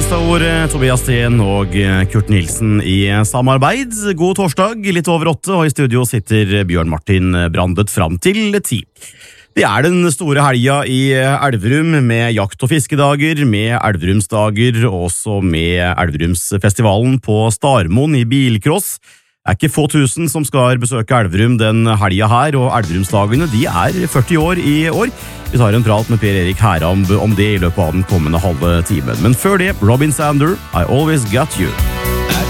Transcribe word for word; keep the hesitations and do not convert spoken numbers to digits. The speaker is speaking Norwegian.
neste år Tobias Sten og Kurt Nilsen i samarbeid. God torsdag, litt over åtte, og i studio sitter Bjørn Martin Brandet fram til ti. Det er den store helga i Elverum med jakt- og fiskedager, med Elverumsdager, og også med Elverumsfestivalen på Starmoen i bilcross. Det er ikke få tusen som skal besøke Elverum den helga her, og Elverumsdagene de er førti år i år. Vi tar en prat med Per Erik Heramb om det i løpet av den kommende halve timen. Men før det, Robin Sander, I Always Got You.